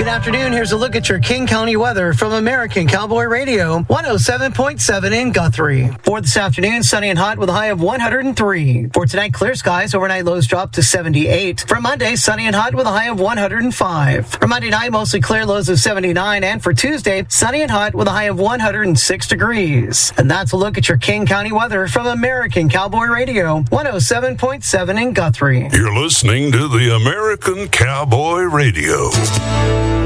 Good afternoon. Here's a look at your King County weather from American Cowboy Radio, 107.7 in Guthrie. For this afternoon, sunny and hot with a high of 103. For tonight, clear skies. Overnight lows drop to 78. For Monday, sunny and hot with a high of 105. For Monday night, mostly clear, lows of 79. And for Tuesday, sunny and hot with a high of 106 degrees. And that's a look at your King County weather from American Cowboy Radio, 107.7 in Guthrie. You're listening to the American Cowboy Radio.